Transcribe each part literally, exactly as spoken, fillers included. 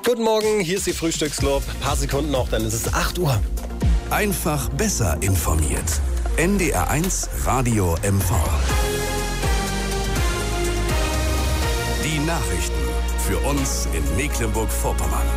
Guten Morgen, hier ist die Frühstücksclub. Ein paar Sekunden noch, dann ist es acht Uhr. Einfach besser informiert. N D R eins Radio M V. Die Nachrichten für uns in Mecklenburg-Vorpommern.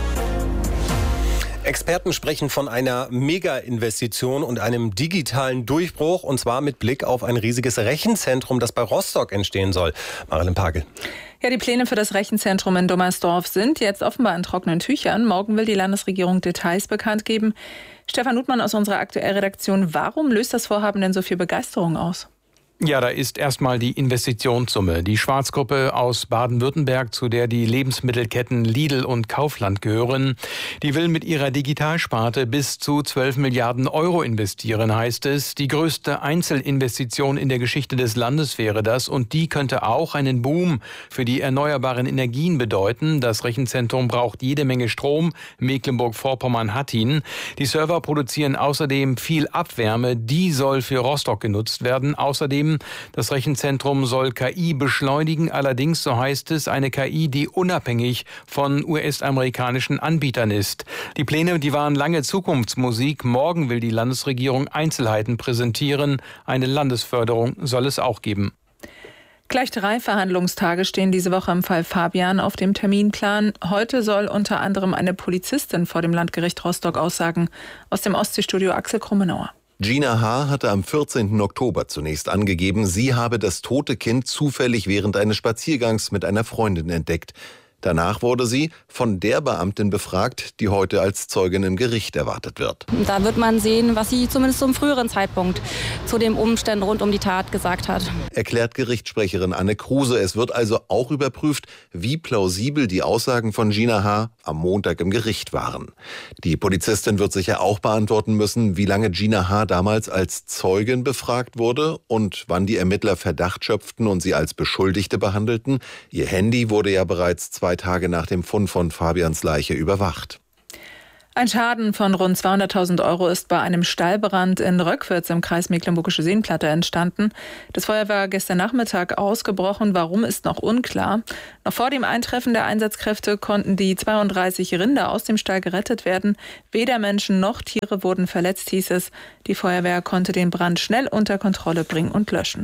Experten sprechen von einer Mega-Investition und einem digitalen Durchbruch, und zwar mit Blick auf ein riesiges Rechenzentrum, das bei Rostock entstehen soll. Marilyn Pagel. Ja, die Pläne für das Rechenzentrum in Dommersdorf sind jetzt offenbar in trockenen Tüchern. Morgen will die Landesregierung Details bekannt geben. Stefan Uthmann aus unserer Aktuellredaktion. Warum löst das Vorhaben denn so viel Begeisterung aus? Ja, da ist erstmal die Investitionssumme. Die Schwarzgruppe aus Baden-Württemberg, zu der die Lebensmittelketten Lidl und Kaufland gehören, die will mit ihrer Digitalsparte bis zu zwölf Milliarden Euro investieren, heißt es. Die größte Einzelinvestition in der Geschichte des Landes wäre das, und die könnte auch einen Boom für die erneuerbaren Energien bedeuten. Das Rechenzentrum braucht jede Menge Strom. Mecklenburg-Vorpommern hat ihn. Die Server produzieren außerdem viel Abwärme. Die soll für Rostock genutzt werden. Außerdem das Rechenzentrum soll K I beschleunigen, allerdings, so heißt es, eine K I, die unabhängig von U S-amerikanischen Anbietern ist. Die Pläne, die waren lange Zukunftsmusik. Morgen will die Landesregierung Einzelheiten präsentieren. Eine Landesförderung soll es auch geben. Gleich drei Verhandlungstage stehen diese Woche im Fall Fabian auf dem Terminplan. Heute soll unter anderem eine Polizistin vor dem Landgericht Rostock aussagen. Aus dem Ostseestudio Axel Krummenauer. Gina H. hatte am vierzehnten Oktober zunächst angegeben, sie habe das tote Kind zufällig während eines Spaziergangs mit einer Freundin entdeckt. Danach wurde sie von der Beamtin befragt, die heute als Zeugin im Gericht erwartet wird. Da wird man sehen, was sie zumindest zum früheren Zeitpunkt zu den Umständen rund um die Tat gesagt hat. Erklärt Gerichtssprecherin Anne Kruse. Es wird also auch überprüft, wie plausibel die Aussagen von Gina H. am Montag im Gericht waren. Die Polizistin wird sicher auch beantworten müssen, wie lange Gina H. damals als Zeugin befragt wurde und wann die Ermittler Verdacht schöpften und sie als Beschuldigte behandelten. Ihr Handy wurde ja bereits zwei Tage nach dem Fund von Fabians Leiche überwacht. Ein Schaden von rund zweihunderttausend Euro ist bei einem Stallbrand in Röckwitz im Kreis Mecklenburgische Seenplatte entstanden. Das Feuer war gestern Nachmittag ausgebrochen. Warum, ist noch unklar. Noch vor dem Eintreffen der Einsatzkräfte konnten die zweiunddreißig Rinder aus dem Stall gerettet werden. Weder Menschen noch Tiere wurden verletzt, hieß es. Die Feuerwehr konnte den Brand schnell unter Kontrolle bringen und löschen.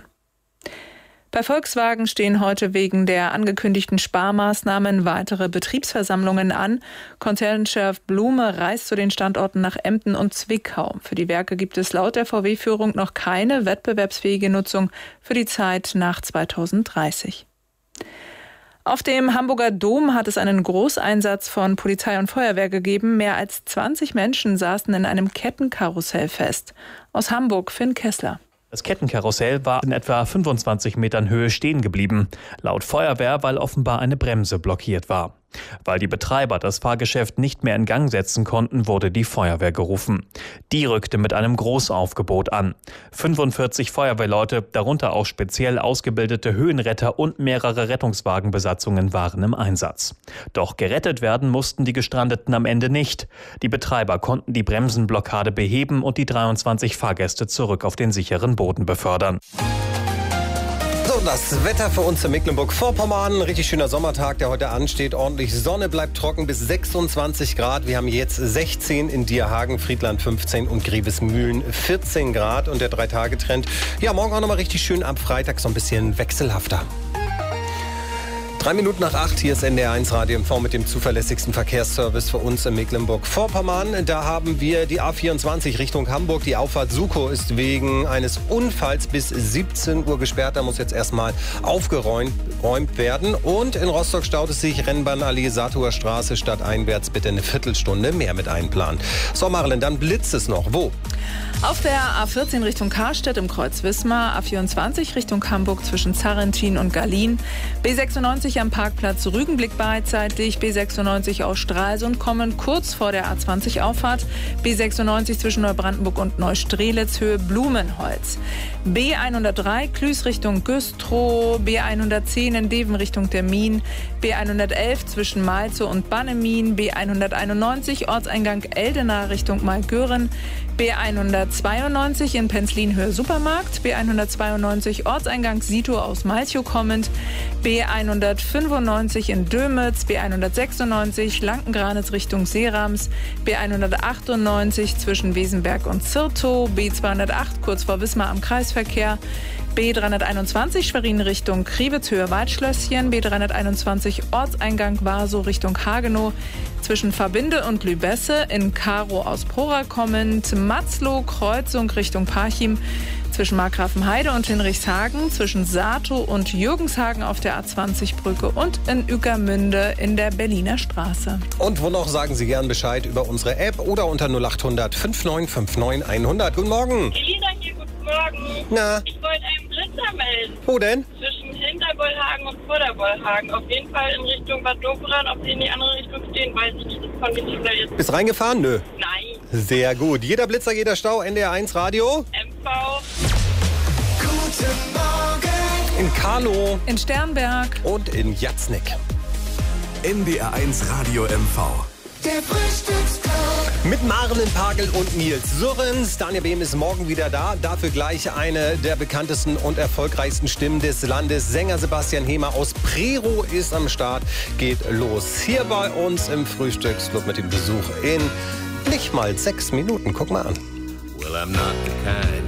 Bei Volkswagen stehen heute wegen der angekündigten Sparmaßnahmen weitere Betriebsversammlungen an. Konzernchef Blume reist zu den Standorten nach Emden und Zwickau. Für die Werke gibt es laut der V W-Führung noch keine wettbewerbsfähige Nutzung für die Zeit nach zweitausenddreißig. Auf dem Hamburger Dom hat es einen Großeinsatz von Polizei und Feuerwehr gegeben. Mehr als zwanzig Menschen saßen in einem Kettenkarussell fest. Aus Hamburg, Finn Kessler. Das Kettenkarussell war in etwa fünfundzwanzig Metern Höhe stehen geblieben. Laut Feuerwehr, weil offenbar eine Bremse blockiert war. Weil die Betreiber das Fahrgeschäft nicht mehr in Gang setzen konnten, wurde die Feuerwehr gerufen. Die rückte mit einem Großaufgebot an. fünfundvierzig Feuerwehrleute, darunter auch speziell ausgebildete Höhenretter und mehrere Rettungswagenbesatzungen waren im Einsatz. Doch gerettet werden mussten die Gestrandeten am Ende nicht. Die Betreiber konnten die Bremsenblockade beheben und die dreiundzwanzig Fahrgäste zurück auf den sicheren Boden befördern. So, das Wetter für uns in Mecklenburg-Vorpommern. Richtig schöner Sommertag, der heute ansteht. Ordentlich Sonne, bleibt trocken bis sechsundzwanzig Grad. Wir haben jetzt sechzehn in Dierhagen, Friedland fünfzehn und Grevesmühlen vierzehn Grad. Und der Drei-Tage-Trend, ja, morgen auch nochmal richtig schön, am Freitag so ein bisschen wechselhafter. Drei Minuten nach acht, hier ist N D R eins Radio M V mit dem zuverlässigsten Verkehrsservice für uns in Mecklenburg-Vorpommern. Da haben wir die A vierundzwanzig Richtung Hamburg. Die Auffahrt Sukow ist wegen eines Unfalls bis siebzehn Uhr gesperrt. Da muss jetzt erstmal aufgeräumt werden. Und in Rostock staut es sich, Rennbahnallee, Satuer Straße stadteinwärts. Bitte eine Viertelstunde mehr mit einplanen. So, Marilyn, dann blitzt es noch. Wo? Auf der A vierzehn Richtung Karstedt im Kreuz Wismar, A vierundzwanzig Richtung Hamburg zwischen Zarrentin und Gallien, B sechsundneunzig am Parkplatz Rügenblick beidseitig, B sechsundneunzig aus Stralsund kommen kurz vor der A zwanzig Auffahrt, B sechsundneunzig zwischen Neubrandenburg und Neustrelitz Höhe Blumenholz, B hundertdrei Klüß Richtung Güstrow, B hundertzehn in Deven Richtung Termin, B hundertelf zwischen Malzow und Bannemin, B hunderteinundneunzig Ortseingang Eldena Richtung Malgören, B hundertzweiundneunzig in Penzlin Höhe Supermarkt, B hundertzweiundneunzig Ortseingang Sito aus Malchow kommend, B hundertvierundneunzig hundertfünfundneunzig in Dömitz, B hundertsechsundneunzig Lankengranitz Richtung Seerams, B hundertachtundneunzig zwischen Wesenberg und Zirtow, B zweihundertacht kurz vor Wismar am Kreisverkehr, B dreihunderteinundzwanzig Schwerin Richtung Kriebitz-Höhe Waldschlösschen, B dreihunderteinundzwanzig Ortseingang Warsow Richtung Hagenow, zwischen Verbinde und Lübesse, in Karow aus Prora kommend, Matzlow Kreuzung Richtung Parchim, zwischen Markgrafenheide und Hinrichshagen, zwischen Satow und Jürgenshagen auf der A zwanzig Brücke und in Ueckermünde in der Berliner Straße. Und wo noch, sagen Sie gern Bescheid über unsere App oder unter null acht hundert neunundfünfzig neunundfünfzig hundert. Guten Morgen. Elina hier, guten Morgen. Na? Ich wollte einen Blitzer melden. Wo denn? Zwischen Hinterbollhagen und Vorderbollhagen. Auf jeden Fall in Richtung Bad Doberan. Ob sie in die andere Richtung stehen, weiß ich nicht. Das konnte ich nicht jetzt. Bist reingefahren? Nö. Nein. Sehr gut. Jeder Blitzer, jeder Stau. N D R eins Radio. M V. Guten Morgen. In Karlow. In Sternberg. Und in Jatzneck. N D R eins Radio M V. Der Frühstücksclub. Mit Marlen Pagel und Nils Surrens. Daniel Behm ist morgen wieder da. Dafür gleich eine der bekanntesten und erfolgreichsten Stimmen des Landes. Sänger Sebastian Hemer aus Prerow ist am Start. Geht los. Hier bei uns im Frühstücksclub mit dem Besuch in nicht mal sechs Minuten. Guck mal an. Well, I'm not the kind